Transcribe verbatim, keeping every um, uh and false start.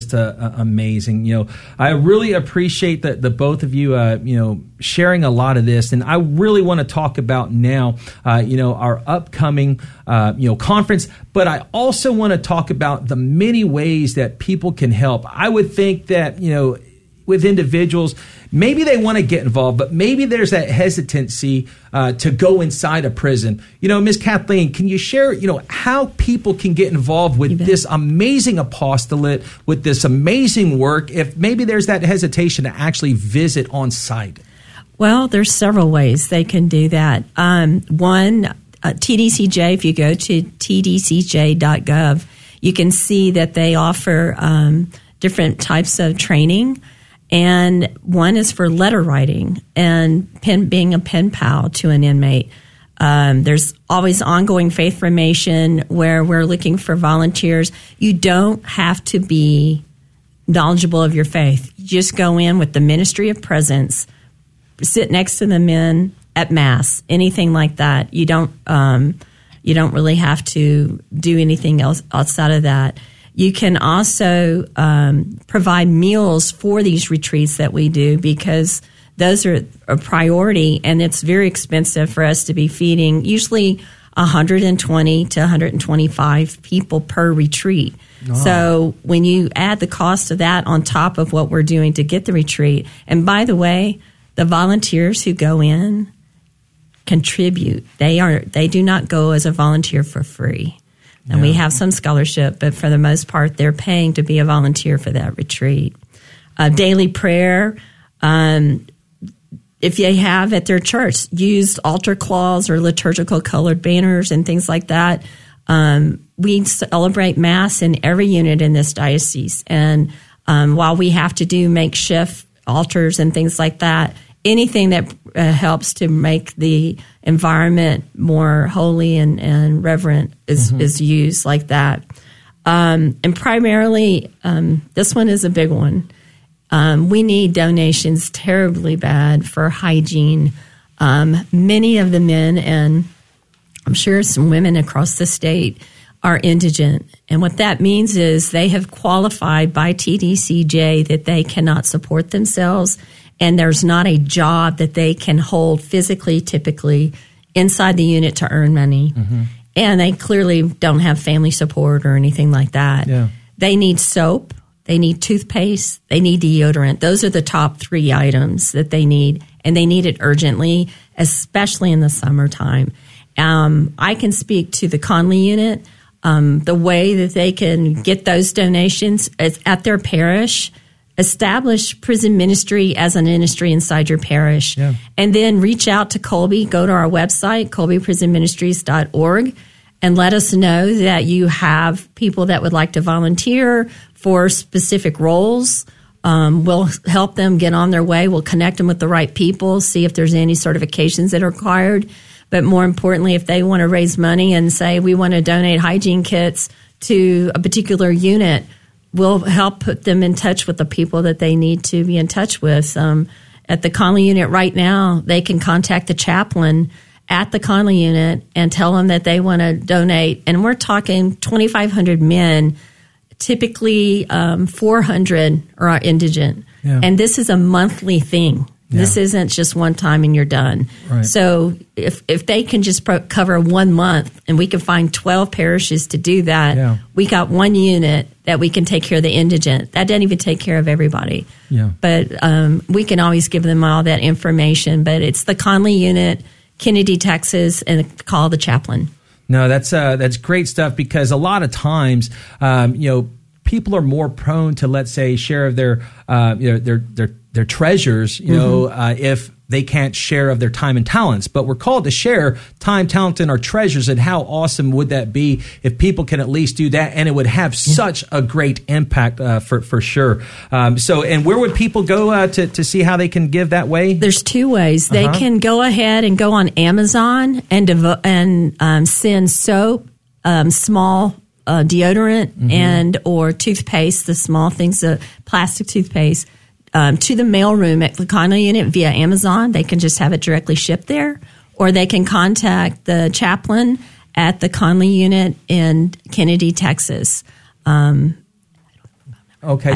Uh, uh, amazing. You know, I really appreciate the, the both of you, uh, you know, sharing a lot of this. And I really want to talk about now, uh, you know, our upcoming, uh, you know, conference. But I also want to talk about the many ways that people can help. I would think that, you know, with individuals, maybe they want to get involved, but maybe there's that hesitancy uh, to go inside a prison. You know, Miz Kathleen, can you share, you know, how people can get involved with this amazing apostolate, with this amazing work, if maybe there's that hesitation to actually visit on site? Well, there's several ways they can do that. Um, one, uh, T D C J, if you go to T D C J dot gov, you can see that they offer um, different types of training. And one is for letter writing and pen, being a pen pal to an inmate. Um, there's always ongoing faith formation where we're looking for volunteers. You don't have to be knowledgeable of your faith. You just go in with the ministry of presence, sit next to the men at Mass, anything like that. You don't, um, you don't really have to do anything else outside of that. You can also um, provide meals for these retreats that we do, because those are a priority, and it's very expensive for us to be feeding usually one hundred twenty to one hundred twenty-five people per retreat. Oh. So when you add the cost of that on top of what we're doing to get the retreat, and by the way, the volunteers who go in contribute. They are they do not go as a volunteer for free. And yeah. we have some scholarship, but for the most part, they're paying to be a volunteer for that retreat. Uh, daily prayer, um, if you have at their church, use altar cloths or liturgical colored banners and things like that. Um, we celebrate Mass in every unit in this diocese. And um, while we have to do makeshift altars and things like that, anything that uh, helps to make the environment more holy and, and reverent is, mm-hmm. is used like that. Um, and primarily, um, this one is a big one. Um, we need donations terribly bad for hygiene. Um, many of the men, and I'm sure some women across the state, are indigent. And what that means is they have qualified by T D C J that they cannot support themselves, and there's not a job that they can hold physically, typically, inside the unit to earn money. Mm-hmm. And they clearly don't have family support or anything like that. Yeah. They need soap. They need toothpaste. They need deodorant. Those are the top three items that they need, and they need it urgently, especially in the summertime. Um, I can speak to the Conley unit. Um, the way that they can get those donations is at their parish. Establish prison ministry as an ministry inside your parish. Yeah. And then reach out to Colby. Go to our website, colby prison ministries dot org, and let us know that you have people that would like to volunteer for specific roles. Um, we'll help them get on their way. We'll connect them with the right people, see if there's any certifications that are required. But more importantly, if they want to raise money and say, we want to donate hygiene kits to a particular unit, we'll help put them in touch with the people that they need to be in touch with. Um, at the Conley unit right now, they can contact the chaplain at the Conley unit and tell them that they want to donate. And we're talking twenty-five hundred men, typically um, four hundred are indigent. Yeah. And this is a monthly thing. Yeah. This isn't just one time and you're done. Right. So if if they can just pro- cover one month, and we can find twelve parishes to do that, yeah. we got one unit that we can take care of the indigent. That doesn't even take care of everybody. Yeah. But um, we can always give them all that information. But it's the Conley unit, Kennedy, Texas, and call the chaplain. No, that's uh, that's great stuff, because a lot of times, um, you know, people are more prone to, let's say, share of their uh, you know, their their their treasures, you mm-hmm. know, uh, if they can't share of their time and talents. But we're called to share time, talent, and our treasures. And how awesome would that be if people can at least do that? And it would have yeah. such a great impact uh, for for sure. Um, so, and where would people go uh, to to see how they can give that way? There's two ways. Uh-huh. They can go ahead and go on Amazon and devo- and um, send soap, um, small uh, deodorant, mm-hmm. and or toothpaste, the small things, the plastic toothpaste. Um, to the mailroom at the Conley unit via Amazon. They can just have it directly shipped there, or they can contact the chaplain at the Conley unit in Kennedy, Texas. Um, okay.